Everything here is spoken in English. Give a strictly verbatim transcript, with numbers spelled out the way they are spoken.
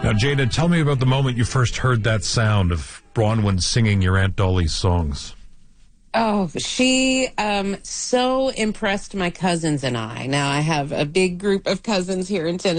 Now, Jada, tell me about the moment you first heard that sound of Bronwyn singing your Aunt Dolly's songs. Oh, she um, so impressed my cousins and I. Now, I have a big group of cousins here in Tennessee.